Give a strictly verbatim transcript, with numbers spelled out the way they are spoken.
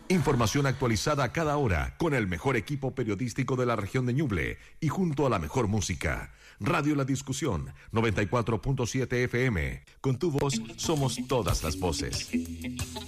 Información actualizada a cada hora, con el mejor equipo periodístico de la región de Ñuble y junto a la mejor música. Radio La Discusión, noventa y cuatro punto siete F M. Con tu voz somos todas las voces.